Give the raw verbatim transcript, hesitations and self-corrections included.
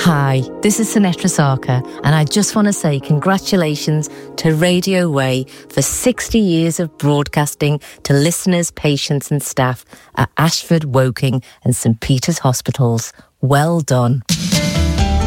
Hi, this is Sinetra Sarkar, and I just want to say congratulations to Radio Way for sixty years of broadcasting to listeners, patients and staff at Ashford, Woking and St Peter's Hospitals. Well done.